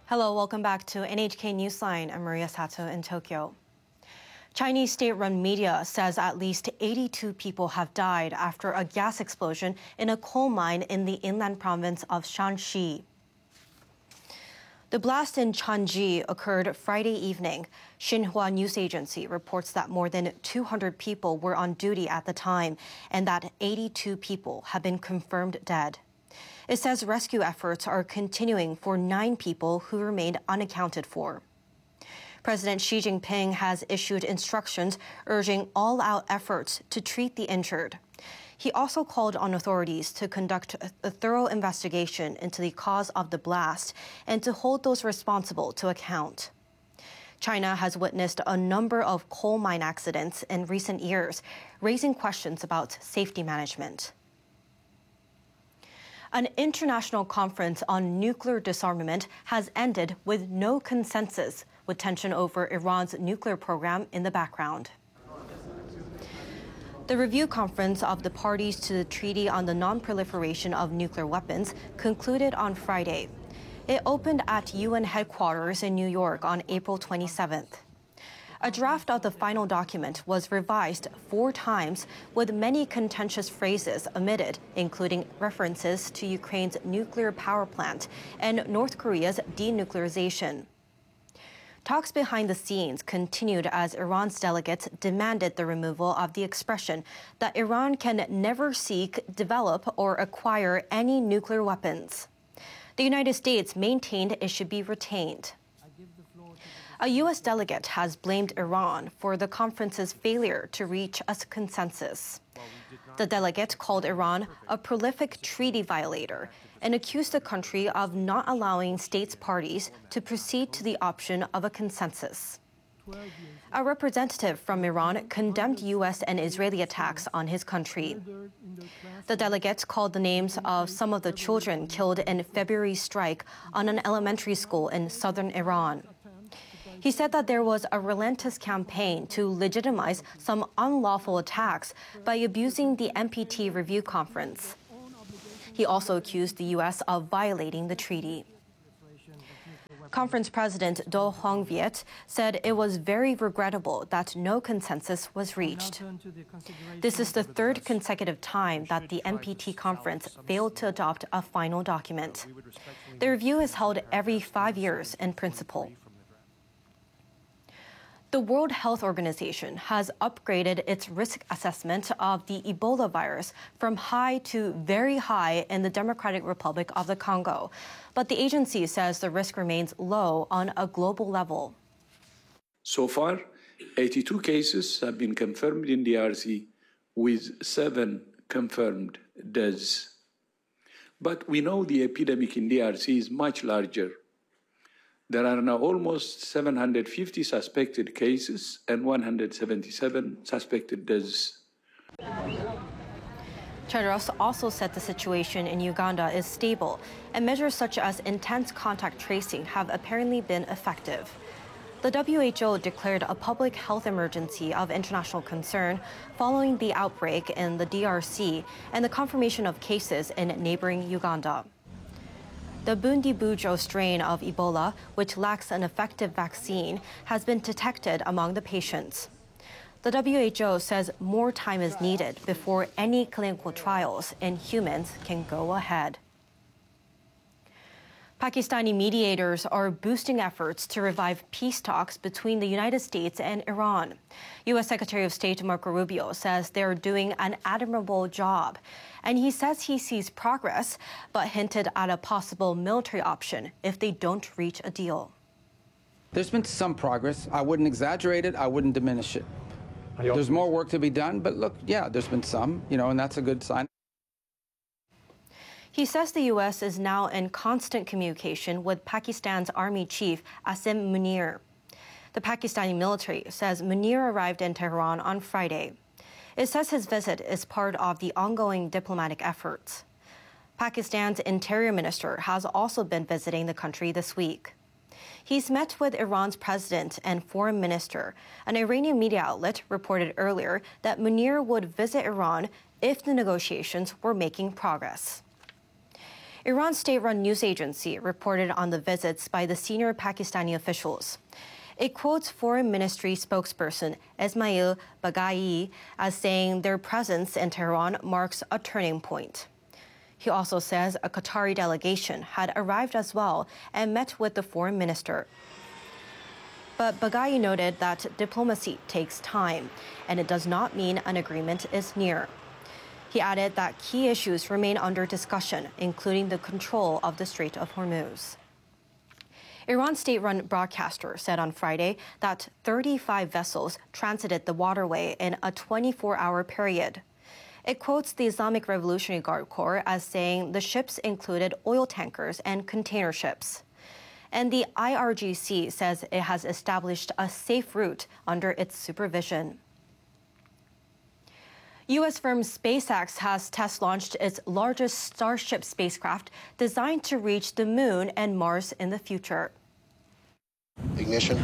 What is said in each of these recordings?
Hello, welcome back to NHK Newsline. I'm Maria Sato in Tokyo. Chinese state-run media says at least 82 people have died after a gas explosion in a coal mine in the inland province of Shanxi. The blast in Chanji occurred Friday evening. Xinhua news agency reports that more than 200 people were on duty at the time and that 82 people have been confirmed dead. It says rescue efforts are continuing for 9 people who remained unaccounted for. President Xi Jinping has issued instructions urging all-out efforts to treat the injured. He also called on authorities to conduct a thorough investigation into the cause of the blast and to hold those responsible to account. China has witnessed a number of coal mine accidents in recent years, raising questions about safety management. An international conference on nuclear disarmament has ended with no consensus, with tension over Iran's nuclear program in the background. The review conference of the parties to the Treaty on the Non-Proliferation of Nuclear Weapons concluded on Friday. It opened at UN headquarters in New York on April 27th. A draft of the final document was revised 4 times, with many contentious phrases omitted, including references to Ukraine's nuclear power plant and North Korea's denuclearization. Talks behind the scenes continued as Iran's delegates demanded the removal of the expression that Iran can never seek, develop, or acquire any nuclear weapons. The United States maintained it should be retained. A U.S. delegate has blamed Iran for the conference's failure to reach a consensus. The delegate called Iran a prolific treaty violator and accused the country of not allowing states parties to proceed to the option of a consensus. A representative from Iran condemned U.S. and Israeli attacks on his country. The delegate called the names of some of the children killed in February's strike on an elementary school in southern Iran. He said that there was a relentless campaign to legitimize some unlawful attacks by abusing the NPT review conference. He also accused the U.S. of violating the treaty. Conference President Do Hwang-viet said it was very regrettable that no consensus was reached. This is the 3rd consecutive time that the NPT conference failed to adopt a final document. The review is held every 5 years in principle. The World Health Organization has upgraded its risk assessment of the Ebola virus from high to very high in the Democratic Republic of the Congo. But the agency says the risk remains low on a global level. So far, 82 cases have been confirmed in DRC, with 7 confirmed deaths. But we know the epidemic in DRC is much larger. There are now almost 750 suspected cases and 177 suspected deaths. Tedros also said the situation in Uganda is stable, and measures such as intense contact tracing have apparently been effective. The WHO declared a public health emergency of international concern following the outbreak in the DRC and the confirmation of cases in neighboring Uganda. The Bundibugyo strain of Ebola, which lacks an effective vaccine, has been detected among the patients. The WHO says more time is needed before any clinical trials in humans can go ahead. Pakistani mediators are boosting efforts to revive peace talks between the United States and Iran. U.S. Secretary of State Marco Rubio says they're doing an admirable job. And he says he sees progress, but hinted at a possible military option if they don't reach a deal. There's been some progress. I wouldn't exaggerate it. I wouldn't diminish it. There's more work to be done, but look, yeah, there's been some, and that's a good sign. He says the U.S. is now in constant communication with Pakistan's Army Chief Asim Munir. The Pakistani military says Munir arrived in Tehran on Friday. It says his visit is part of the ongoing diplomatic efforts. Pakistan's Interior Minister has also been visiting the country this week. He's met with Iran's president and foreign minister. An Iranian media outlet reported earlier that Munir would visit Iran if the negotiations were making progress. Iran's state-run news agency reported on the visits by the senior Pakistani officials. It quotes Foreign Ministry spokesperson Esmail Baghai as saying their presence in Tehran marks a turning point. He also says a Qatari delegation had arrived as well and met with the foreign minister. But Baghai noted that diplomacy takes time, and it does not mean an agreement is near. He added that key issues remain under discussion, including the control of the Strait of Hormuz. Iran's state-run broadcaster said on Friday that 35 vessels transited the waterway in a 24-hour period. It quotes the Islamic Revolutionary Guard Corps as saying the ships included oil tankers and container ships. And the IRGC says it has established a safe route under its supervision. U.S. firm SpaceX has test-launched its largest Starship spacecraft designed to reach the Moon and Mars in the future. Ignition.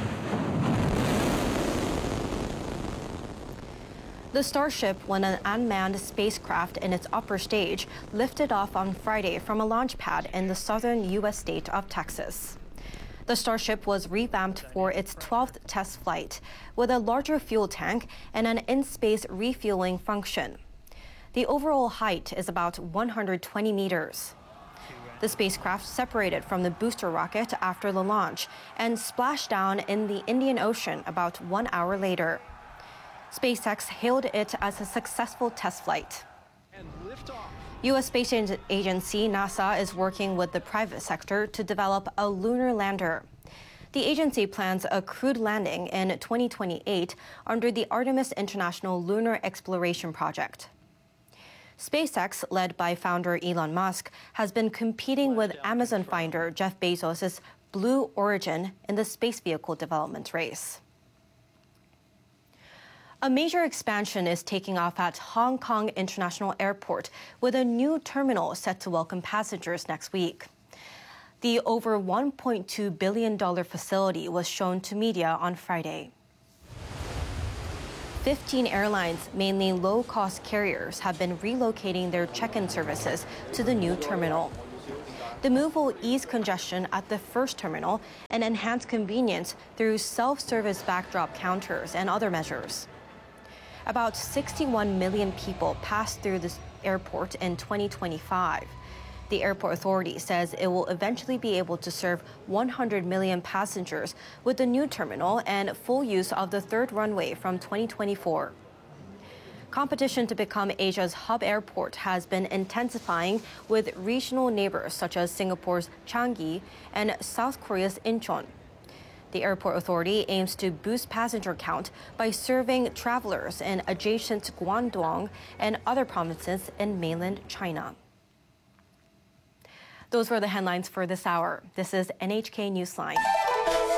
The Starship, when an unmanned spacecraft in its upper stage, lifted off on Friday from a launch pad in the southern U.S. state of Texas. The Starship was revamped for its 12th test flight, with a larger fuel tank and an in-space refueling function. The overall height is about 120 meters. The spacecraft separated from the booster rocket after the launch and splashed down in the Indian Ocean about 1 hour later. SpaceX hailed it as a successful test flight. U.S. Space Agency NASA is working with the private sector to develop a lunar lander. The agency plans a crewed landing in 2028 under the Artemis International Lunar Exploration Project. SpaceX, led by founder Elon Musk, has been competing with Amazon founder Jeff Bezos' Blue Origin in the space vehicle development race. A major expansion is taking off at Hong Kong International Airport, with a new terminal set to welcome passengers next week. The over $1.2 billion facility was shown to media on Friday. 15 airlines, mainly low-cost carriers, have been relocating their check-in services to the new terminal. The move will ease congestion at the first terminal and enhance convenience through self-service backdrop counters and other measures. About 61 million people passed through this airport in 2025. The airport authority says it will eventually be able to serve 100 million passengers with the new terminal and full use of the third runway from 2024. Competition to become Asia's hub airport has been intensifying, with regional neighbors such as Singapore's Changi and South Korea's Incheon. The airport authority aims to boost passenger count by serving travelers in adjacent Guangdong and other provinces in mainland China. Those were the headlines for this hour. This is NHK Newsline.